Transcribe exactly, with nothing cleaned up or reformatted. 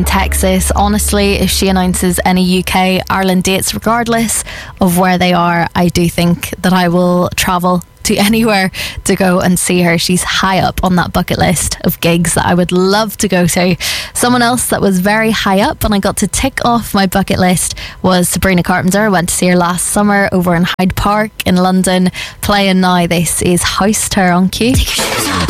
Texas. Honestly, if she announces any U K, Ireland dates, regardless of where they are, I do think that I will travel to anywhere to go and see her. She's high up on that bucket list of gigs that I would love to go to. Someone else that was very high up and I got to tick off my bucket list was Sabrina Carpenter. I went to see her last summer over in Hyde Park in London, playing now. This is House Her on Q.